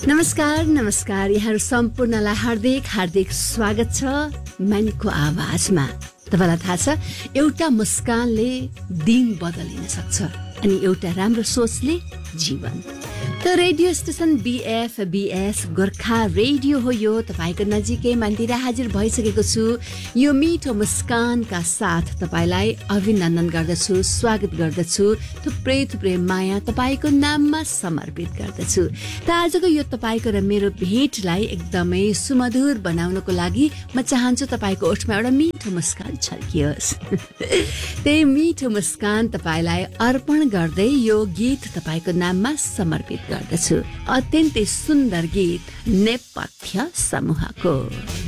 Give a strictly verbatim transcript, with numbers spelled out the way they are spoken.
नमस्कार नमस्कार यहाँहरु सम्पूर्णलाई हार्दिक हार्दिक स्वागत छ मनको आवाजमा। तपाईलाई थाहा छ एउटा मुस्कानले दिन बदलिन सक्छ अनि एउटा राम्रो सोचले जीवन। त radio station BF BS Gorkha radio हो यो, तपाईको नजिकै मन्दिर हाजिर भइसकेको छु। यो मिठो मुस्कानका साथ तपाईलाई अभिनन्दन गर्दछु, स्वागत गर्दछु, थुप्रै थुप्रै माया तपाईको नाममा समर्पित गर्दछु। त आजको यो तपाईको र मेरो भेटलाई एकदमै सुमधुर बनाउनको लागि म चाहन्छु तपाईको ओठमा एउटा मिठो मुस्कान छल्कियोस्। त्यही मिठो मुस्कान तपाईलाई अर्पण गर्दै यो गीत तपाईको नाममा समर्पित गर्दछु। अत्यन्तै सुन्दर गीत नेपथ्य समूहको।